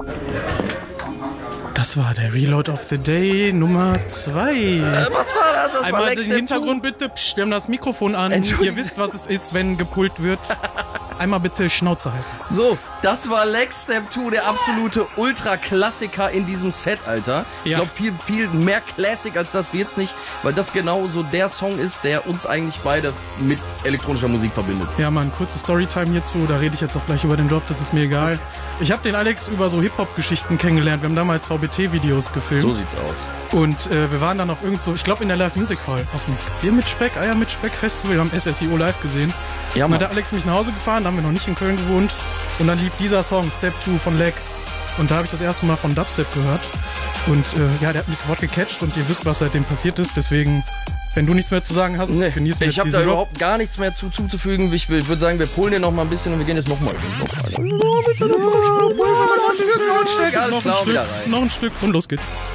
Das war der Reload of the Day Nummer 2. Was war das? Das Einmal war den Lex Step Hintergrund bitte. Psst, wir haben das Mikrofon an. Ihr wisst, was es ist, wenn gepult wird. Einmal bitte Schnauze halten. So, das war Lex Step 2, der absolute Ultra-Klassiker in diesem Set, Alter. Ich Ja. glaube, viel mehr Classic als das wird's nicht, weil das genau so der Song ist, der uns eigentlich beide mit elektronischer Musik verbindet. Ja, mal eine kurze Storytime hierzu. Da rede ich jetzt auch gleich über den Drop, das ist mir egal. Ich habe den Alex über so Hip-Hop-Geschichten kennengelernt. Wir haben damals VBT-Videos gefilmt. So sieht's aus. Und wir waren dann auf ich glaube in der Live Music Hall, auf dem Bier mit Speck, Eier mit Speck Festival, wir haben SSIO live gesehen. Ja, Und Mann. dann hat Alex mich nach Hause gefahren, da haben wir noch nicht in Köln gewohnt. Und dann lief dieser Song, Step 2 von Lex. Und da habe ich das erste Mal von Dubstep gehört. Und der hat mich sofort gecatcht und ihr wisst, was seitdem passiert ist. Deswegen, wenn du nichts mehr zu sagen hast, genießen wir Ich jetzt habe da diesen Drop. überhaupt gar nichts mehr zuzufügen. Ich würde sagen, wir pullen den noch mal ein bisschen und wir gehen jetzt noch mal. Noch ein Stück, alles klar, wieder rein. Noch ein Stück und los geht's.